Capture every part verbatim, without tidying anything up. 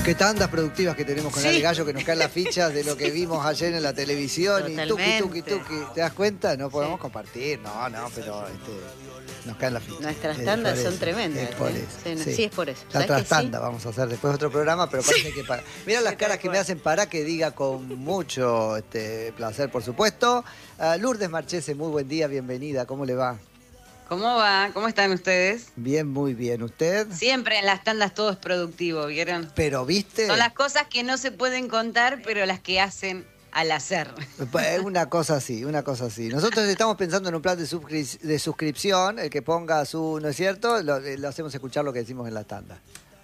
Qué tandas productivas que tenemos con Sí. Ale Gallo, que nos caen las fichas de lo que vimos ayer en la televisión. Y tuqui, tuqui, tuqui. ¿Te das cuenta? No podemos Sí. compartir. No, no, pero este, nos caen las fichas. Nuestras Es tandas por son eso, tremendas. Es por ¿eh? eso. Sí, no- sí. sí, es por eso. La ¿Sabés que trastanda sí? vamos a hacer después otro programa, pero parece que para. Mira las Sí, caras tal que me cual. hacen para que diga con mucho este, placer, por supuesto. Uh, Lourdes Marchese, muy buen día, bienvenida. ¿Cómo le va? ¿Cómo va? ¿Cómo están ustedes? Bien, muy bien. ¿Usted? Siempre en las tandas todo es productivo, ¿vieron? Pero, ¿viste? Son las cosas que no se pueden contar, pero las que hacen al hacer. Es una cosa así, una cosa así. Nosotros estamos pensando en un plan de, suscri- de suscripción, el que ponga su, ¿no es cierto? Lo, lo hacemos escuchar lo que decimos en la tanda.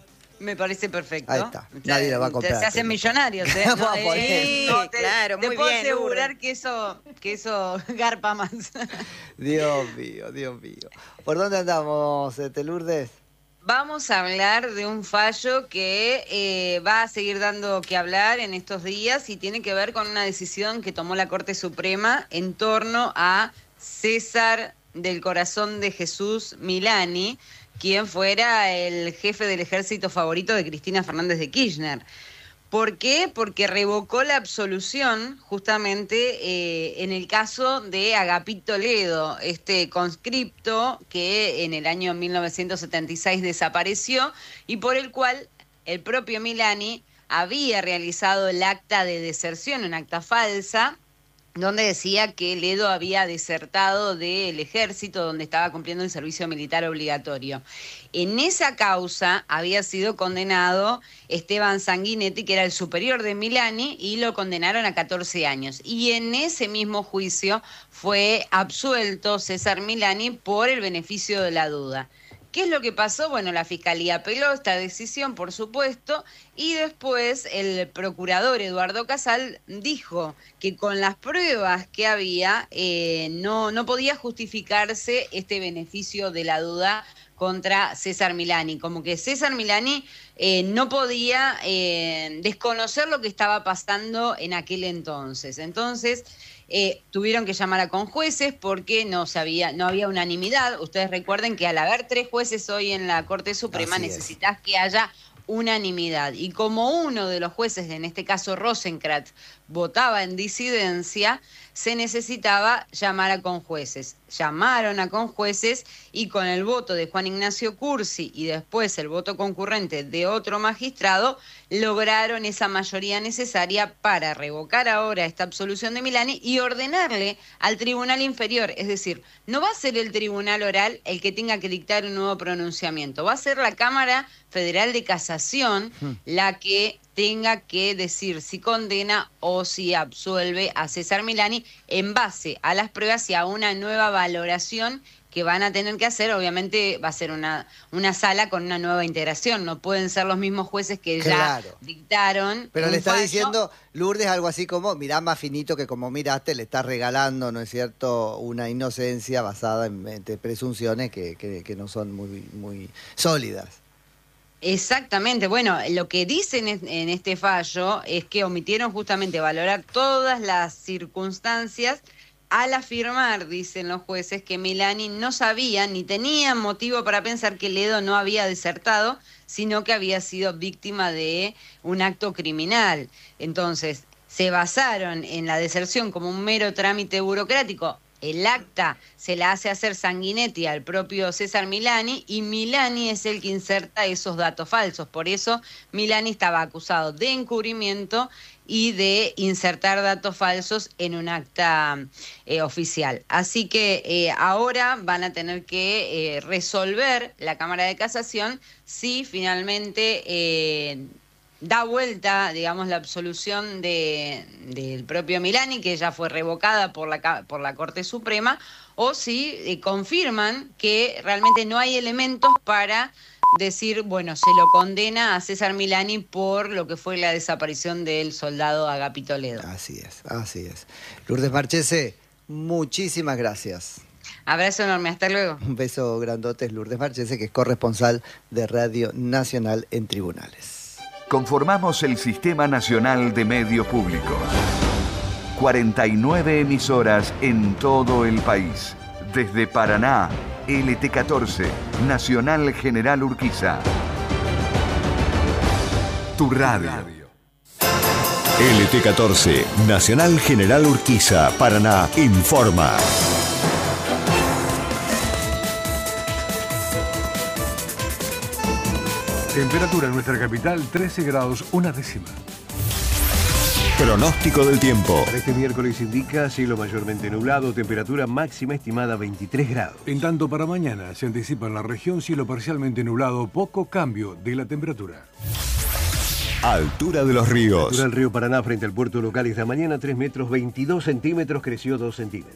Me parece perfecto. Ahí está. Nadie la va a comprar, Se hacen pero- millonarios, ¿eh? Vamos a poner. eh, Sí, te, claro, te muy puedo bien, asegurar Lourdes. que eso, que eso garpa más. Dios mío, Dios mío. ¿Por dónde andamos, este, Lourdes? Vamos a hablar de un fallo que eh, va a seguir dando que hablar en estos días y tiene que ver con una decisión que tomó la Corte Suprema en torno a César del Corazón de Jesús Milani, quien fuera el jefe del ejército favorito de Cristina Fernández de Kirchner. ¿Por qué? Porque revocó la absolución justamente eh, en el caso de Agapito Ledo, este conscripto que en el año mil novecientos setenta y seis desapareció y por el cual el propio Milani había realizado el acta de deserción, un acta falsa, donde decía que Ledo había desertado del ejército donde estaba cumpliendo el servicio militar obligatorio. En esa causa había sido condenado Esteban Sanguinetti, que era el superior de Milani, y lo condenaron a catorce años. Y en ese mismo juicio fue absuelto César Milani por el beneficio de la duda. ¿Qué es lo que pasó? Bueno, la Fiscalía apeló esta decisión, por supuesto, y después el procurador Eduardo Casal dijo que con las pruebas que había eh, no, no podía justificarse este beneficio de la duda contra César Milani, como que César Milani eh, no podía eh, desconocer lo que estaba pasando en aquel entonces. Entonces, eh, tuvieron que llamar a conjueces porque no, sabía, no había unanimidad. Ustedes recuerden que al haber tres jueces hoy en la Corte Suprema Así es. necesitas que haya unanimidad. Y como uno de los jueces, en este caso Rosenkrantz, votaba en disidencia, se necesitaba llamar a conjueces. Llamaron a conjueces y con el voto de Juan Ignacio Cursi y después el voto concurrente de otro magistrado, lograron esa mayoría necesaria para revocar ahora esta absolución de Milani y ordenarle al tribunal inferior, es decir, no va a ser el tribunal oral el que tenga que dictar un nuevo pronunciamiento, va a ser la Cámara Federal de Casación Hmm. la que tenga que decir si condena o si absuelve a César Milani en base a las pruebas y a una nueva valoración que van a tener que hacer. Obviamente va a ser una, una sala con una nueva integración, no pueden ser los mismos jueces que ya Claro. dictaron. Pero un le está fallo. diciendo, Lourdes, algo así como, mirá más finito que como miraste, le estás regalando, ¿no es cierto?, una inocencia basada en, en presunciones que, que, que no son muy, muy sólidas. Exactamente, bueno, lo que dicen en en este fallo es que omitieron justamente valorar todas las circunstancias al afirmar, dicen los jueces, que Milani no sabía ni tenía motivo para pensar que Ledo no había desertado, sino que había sido víctima de un acto criminal. Entonces, se basaron en la deserción como un mero trámite burocrático. El acta se la hace hacer Sanguinetti al propio César Milani y Milani es el que inserta esos datos falsos. Por eso Milani estaba acusado de encubrimiento y de insertar datos falsos en un acta eh, oficial. Así que eh, ahora van a tener que eh, resolver la Cámara de Casación si finalmente eh, da vuelta, digamos, la absolución de, del propio Milani, que ya fue revocada por la, por la Corte Suprema, o si eh, confirman que realmente no hay elementos para decir, bueno, se lo condena a César Milani por lo que fue la desaparición del soldado Agapito Ledo. Así es, así es. Lourdes Marchese, muchísimas gracias. Abrazo enorme, hasta luego. Un beso grandote, es Lourdes Marchese, que es corresponsal de Radio Nacional en Tribunales. Conformamos el Sistema Nacional de Medios Públicos. cuarenta y nueve emisoras en todo el país. Desde Paraná, L T catorce, Nacional General Urquiza. tu radio. L T catorce, Nacional General Urquiza, Paraná, informa. Temperatura en nuestra capital, trece grados, una décima. Pronóstico del tiempo. Para este miércoles indica cielo mayormente nublado, temperatura máxima estimada veintitrés grados. En tanto, para mañana se anticipa en la región cielo parcialmente nublado, poco cambio de la temperatura. Altura de los ríos. Altura del río Paraná frente al puerto local esta mañana, tres metros veintidós centímetros, creció dos centímetros.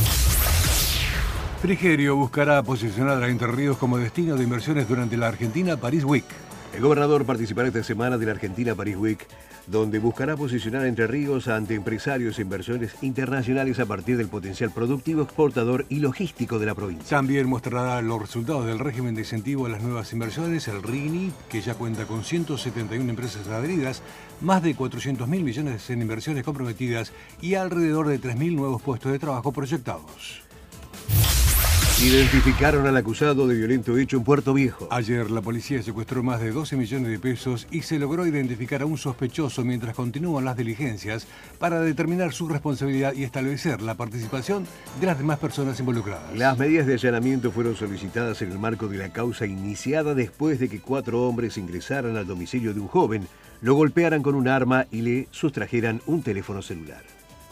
Frigerio buscará posicionar a Entre Ríos como destino de inversiones durante la Argentina Paris Week. El gobernador participará esta semana de la Argentina Paris Week, donde buscará posicionar a Entre Ríos ante empresarios e inversores internacionales a partir del potencial productivo, exportador y logístico de la provincia. También mostrará los resultados del régimen de incentivo a las nuevas inversiones, el R I N I, que ya cuenta con ciento setenta y una empresas adheridas, más de cuatrocientos mil millones en inversiones comprometidas y alrededor de tres mil nuevos puestos de trabajo proyectados. Identificaron al acusado de violento hecho en Puerto Viejo. Ayer la policía secuestró más de doce millones de pesos y se logró identificar a un sospechoso mientras continúan las diligencias para determinar su responsabilidad y establecer la participación de las demás personas involucradas. Las medidas de allanamiento fueron solicitadas en el marco de la causa iniciada después de que cuatro hombres ingresaran al domicilio de un joven, lo golpearan con un arma y le sustrajeran un teléfono celular.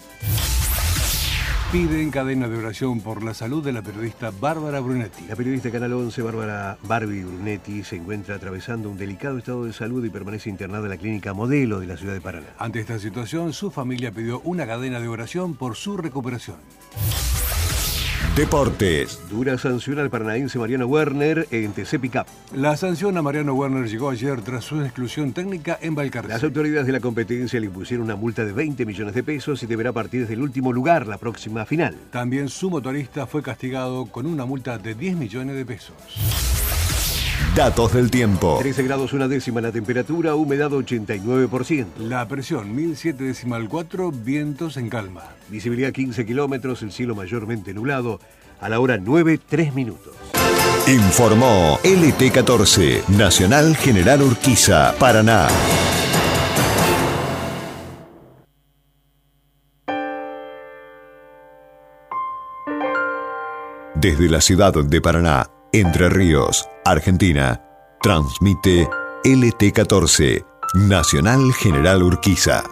Piden cadena de oración por la salud de la periodista Bárbara Brunetti. La periodista Canal once, Bárbara Barbie Brunetti, se encuentra atravesando un delicado estado de salud y permanece internada en la clínica Modelo de la ciudad de Paraná. Ante esta situación, su familia pidió una cadena de oración por su recuperación. Deportes. Dura sanción al paranaense Mariano Werner en T C Pickup. La sanción a Mariano Werner llegó ayer tras su exclusión técnica en Balcarce. Las autoridades de la competencia le impusieron una multa de veinte millones de pesos y deberá partir desde el último lugar la próxima final. También su motorista fue castigado con una multa de diez millones de pesos. Datos del tiempo. trece grados una décima la temperatura, humedad ochenta y nueve por ciento. La presión mil siete decimal cuatro, vientos en calma. Visibilidad quince kilómetros, el cielo mayormente nublado, a la hora nueve, tres minutos. Informó L T catorce, Nacional General Urquiza, Paraná. Desde la ciudad de Paraná, Entre Ríos, Argentina, transmite L T catorce, Nacional General Urquiza.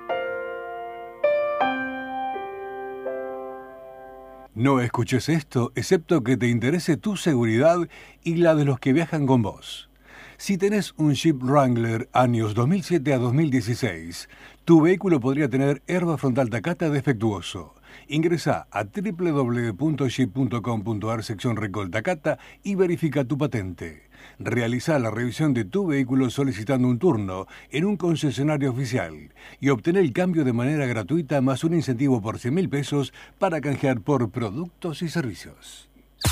No escuches esto, excepto que te interese tu seguridad y la de los que viajan con vos. Si tenés un Jeep Wrangler años dos mil siete a dos mil dieciséis, tu vehículo podría tener herba frontal Takata defectuoso. Ingresá a doble u doble u doble u punto jeep punto com punto a r sección Recol Takata y verifica tu patente. Realizá la revisión de tu vehículo solicitando un turno en un concesionario oficial y obtené el cambio de manera gratuita más un incentivo por cien mil pesos para canjear por productos y servicios.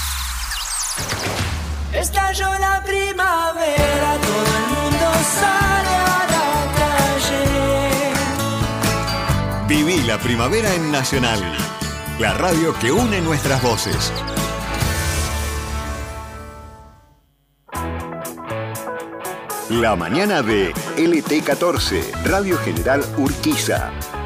Estalló la primavera, todo el mundo sale a la calle. Viví la primavera en Nacional, la radio que une nuestras voces. La mañana de L T catorce, Radio General Urquiza.